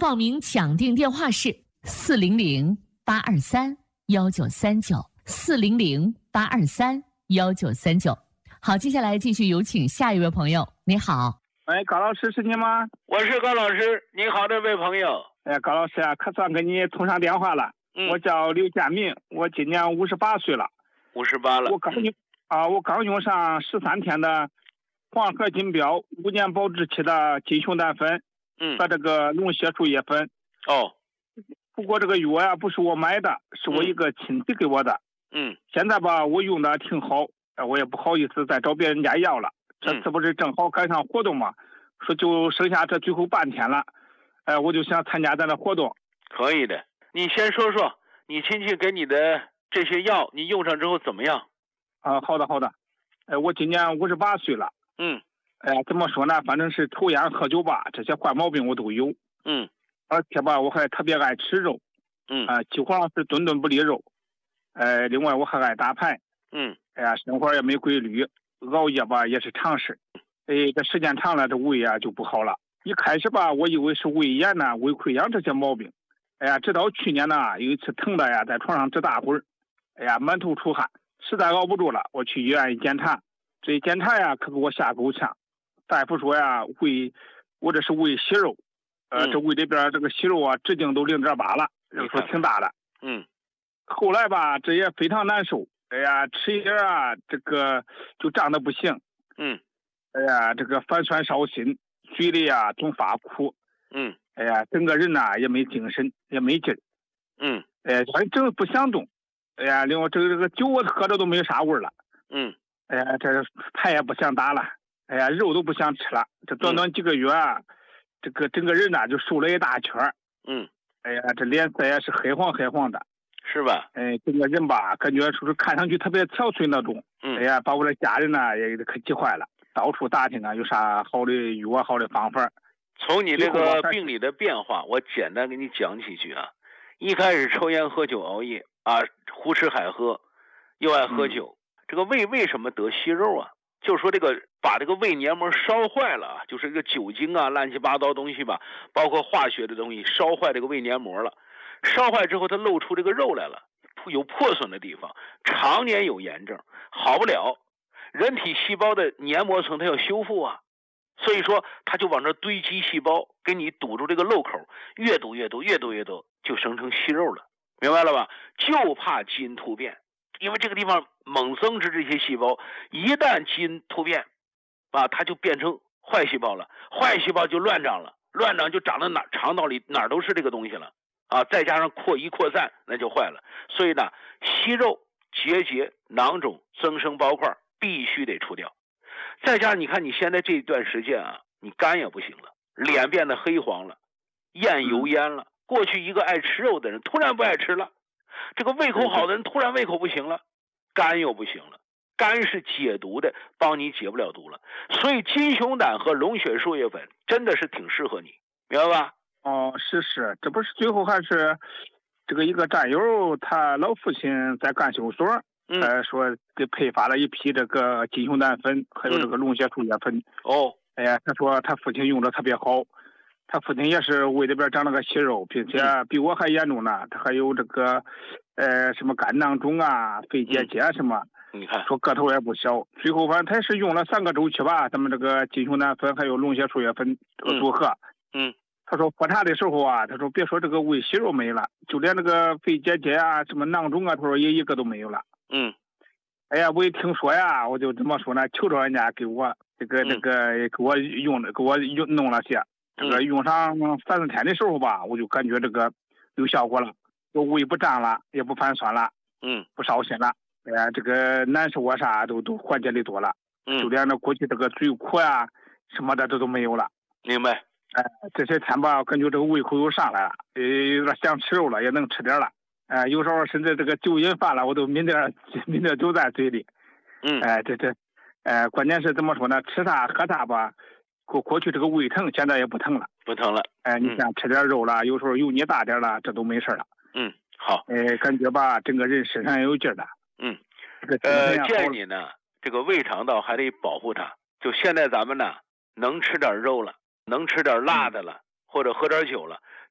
报名抢订电话是400-823-1939，400-823-1939。好，接下来继续有请下一位朋友。你好， 哎，高老师是你吗？ 我是高老师，你好，这位朋友。 哎，高老师啊，可算跟你通上电话了。我叫刘建明，我今年58岁了。 58了。 我刚用上13天的黄河金标5年保质期的金熊胆粉，和这个龙血树叶粉。不过这个药呀，不是我买的，是我一个亲戚给我的。现在吧，我用的挺好，我也不好意思再找别人家要了。这次不是正好赶上活动嘛，说就剩下这最后半天了，我就想参加咱的活动。 可以的，你先说说你亲戚给你的这些药，你用上之后怎么样？ 好的。我今年58岁了。怎么说呢？反正是抽烟喝酒吧，这些坏毛病我都有。而且吧，我还特别爱吃肉。几乎上是顿顿不离肉。另外我还爱打牌。生活也没规律，熬夜吧也是常事。这时间长了，这胃啊就不好了。一开始吧，我以为是胃炎呢、胃溃疡这些毛病。直到去年呢，有一次疼的呀，在床上直打滚儿，满头出汗，实在熬不住了，我去医院一检查，这一检查呀，可给我吓够呛。大夫说呀，我这是胃息肉，这胃里边这个息肉啊，直径都0.8了，说挺大的。后来吧，这也非常难受。吃一点啊，这个就胀得不行。这个反酸烧心，嘴里啊总发苦。整个人呐也没精神，也没劲儿。反正不想动。另外这个酒我喝着都没有啥味儿了。这牌也不想打了。肉都不想吃了。这短短几个月啊，这个整个人呐就瘦了一大圈。这脸色也是黑黄的。 是吧？ 整个人吧，感觉说是看上去特别憔悴那种。把我的家人呢也可急坏了，到处打听啊，有啥好的药、好的方法。 从你这个病理的变化，我简单给你讲几句啊。一开始抽烟喝酒熬夜啊，胡吃海喝，又爱喝酒。这个胃为什么得息肉啊？就是说这个把这个胃黏膜烧坏了，就是这个酒精啊、乱七八糟东西吧，包括化学的东西烧坏这个胃黏膜了。烧坏之后，它露出这个肉来了，有破损的地方，常年有炎症，好不了。人体细胞的黏膜层它要修复啊，所以说它就往这堆积细胞，给你堵住这个漏口，越堵，就生成息肉了，明白了吧？就怕基因突变，因为这个地方猛增殖这些细胞，一旦基因突变啊，它就变成坏细胞了，坏细胞就乱长了，乱长就长到肠道里哪儿都是这个东西了。再加上扩散，那就坏了。所以呢，息肉、结节、囊肿、增生包块必须得除掉。再加上你看你现在这段时间啊，你肝也不行了，脸变得黑黄了，厌油烟了。过去一个爱吃肉的人突然不爱吃了，这个胃口好的人突然胃口不行了，肝又不行了。肝是解毒的，帮你解不了毒了。所以金熊胆和龙血树叶粉真的是挺适合你，明白吧？ 是，这不是最后还是这个一个战友，他老父亲在干休所，说给配发了一批这个金熊胆粉，还有这个龙血树叶粉。他说他父亲用的特别好，他父亲也是胃里边长了个息肉，并且比我还严重呢，他还有这个什么肝囊肿啊、肺结节什么。 你看， 说个头也不小，最后反正他是用了3个周期吧，咱们这个金熊胆粉还有龙血树叶粉这个组合。他说复查的时候啊，他说别说这个胃息肉没了，就连这个肺结节啊、什么囊肿啊，他说也一个都没有了。我一听说呀，我就怎么说呢，求着人家给我给我弄了些。这个用上3-4天的时候吧，我就感觉这个有效果了，我胃不胀了，也不反酸了，不烧心了。这个难受啊啥都缓解的多了。就连那过去这个嘴苦啊什么的这都没有了。 明白。 这些天吧，感觉这个胃口又上来了，有点想吃肉了，也能吃点了。有时候甚至这个酒瘾犯了，我都抿点酒在嘴里。关键是怎么说呢？吃啥喝啥吧，过去这个胃疼，现在也不疼了。 不疼了。 你像吃点肉了，有时候油腻大点了，这都没事了。 好。 感觉吧，整个人身上也有劲儿了。 建议你呢，这个胃肠道还得保护它。就现在咱们呢，能吃点肉了。能吃点辣的了，或者喝点酒了，